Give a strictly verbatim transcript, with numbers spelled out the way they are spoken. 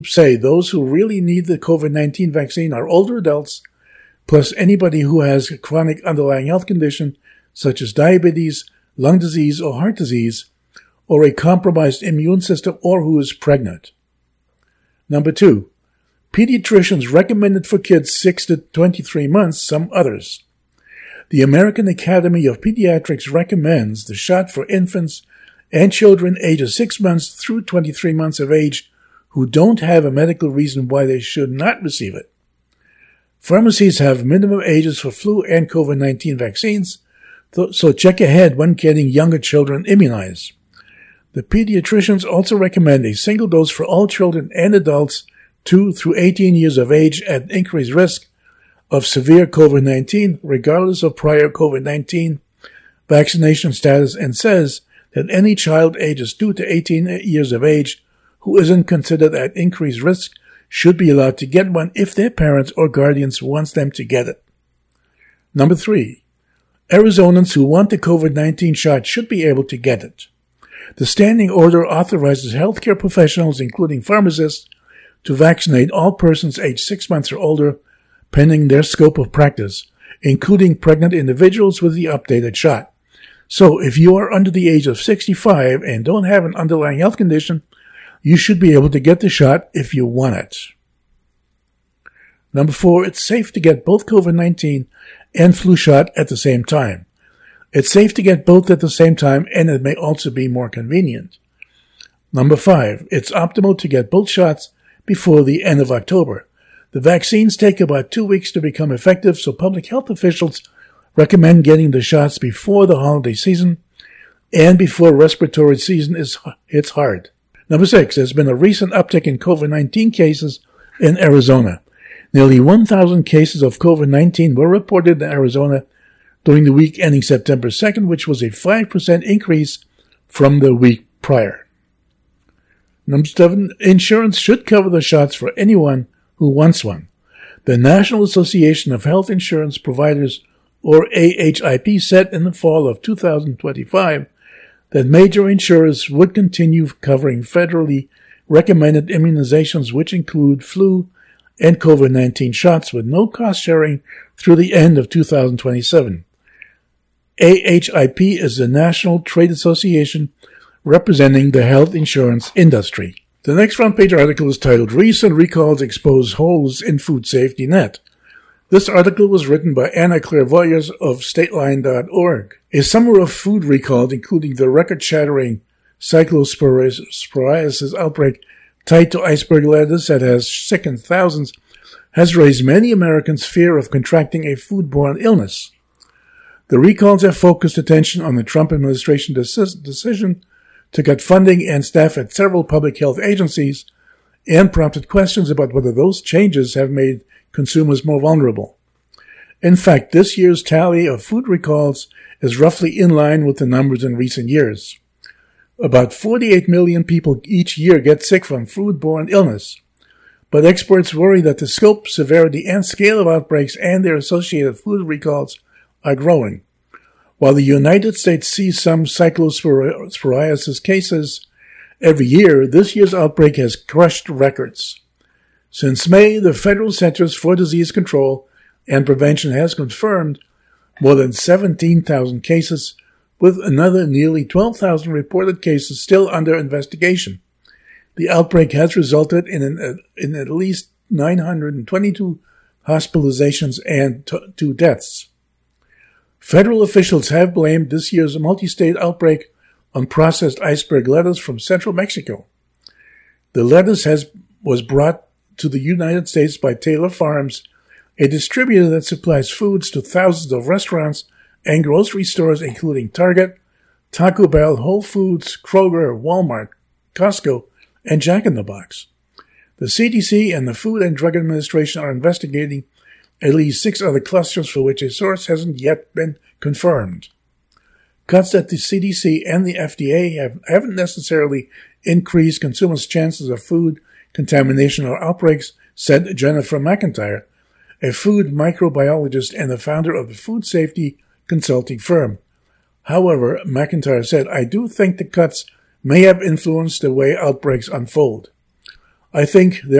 say those who really need the COVID nineteen vaccine are older adults, plus anybody who has a chronic underlying health condition such as diabetes, lung disease, or heart disease, or a compromised immune system, or who is pregnant. Number two, pediatricians recommended for kids six to twenty-three months, some others. The American Academy of Pediatrics recommends the shot for infants and children ages six months through twenty-three months of age who don't have a medical reason why they should not receive it. Pharmacies have minimum ages for flu and COVID nineteen vaccines, so check ahead when getting younger children immunized. The pediatricians also recommend a single dose for all children and adults two through eighteen years of age at increased risk of severe COVID nineteen, regardless of prior COVID nineteen vaccination status, and says that any child ages two to eighteen years of age who isn't considered at increased risk should be allowed to get one if their parents or guardians wants them to get it. Number three, Arizonans who want the COVID nineteen shot should be able to get it. The standing order authorizes healthcare professionals, including pharmacists, to vaccinate all persons aged six months or older, pending their scope of practice, including pregnant individuals with the updated shot. So if you are under the age of sixty-five and don't have an underlying health condition, you should be able to get the shot if you want it. Number four, it's safe to get both COVID nineteen and flu shot at the same time. It's safe to get both at the same time, and it may also be more convenient. Number five, it's optimal to get both shots before the end of October. The vaccines take about two weeks to become effective, so public health officials recommend getting the shots before the holiday season and before respiratory season is hits hard. Number six, there's been a recent uptick in COVID nineteen cases in Arizona. Nearly one thousand cases of COVID nineteen were reported in Arizona during the week ending September second, which was a five percent increase from the week prior. Number seven, insurance should cover the shots for anyone who wants one. The National Association of Health Insurance Providers, or A H I P, said in the fall of two thousand twenty-five that major insurers would continue covering federally recommended immunizations, which include flu and COVID nineteen shots, with no cost sharing through the end of two thousand twenty-seven. A H I P is the National Trade Association representing the health insurance industry. The next front page article is titled, Recent Recalls Expose Holes in Food Safety Net. This article was written by Anna Clairvoyeurs of Stateline dot org. A summer of food recalls, including the record-shattering cyclosporiasis outbreak tied to iceberg lettuce that has sickened thousands, has raised many Americans' fear of contracting a foodborne illness. The recalls have focused attention on the Trump administration decision to cut funding and staff at several public health agencies and prompted questions about whether those changes have made consumers more vulnerable. In fact, this year's tally of food recalls is roughly in line with the numbers in recent years. About forty-eight million people each year get sick from foodborne illness, but experts worry that the scope, severity, and scale of outbreaks and their associated food recalls are growing. While the United States sees some cyclosporiasis cases every year, this year's outbreak has crushed records. Since May, the Federal Centers for Disease Control and Prevention has confirmed more than seventeen thousand cases, with another nearly twelve thousand reported cases still under investigation. The outbreak has resulted in, an, in at least nine hundred twenty-two hospitalizations and t- two deaths. Federal officials have blamed this year's multi-state outbreak on processed iceberg lettuce from central Mexico. The lettuce has was brought to the United States by Taylor Farms, a distributor that supplies foods to thousands of restaurants and grocery stores, including Target, Taco Bell, Whole Foods, Kroger, Walmart, Costco, and Jack in the Box. The C D C and the Food and Drug Administration are investigating at least six other clusters for which a source hasn't yet been confirmed. Cuts at the C D C and the F D A have, haven't necessarily increased consumers' chances of food contamination or outbreaks, said Jennifer McIntyre, a food microbiologist and the founder of the food safety consulting firm. However, McIntyre said, I do think the cuts may have influenced the way outbreaks unfold. I think there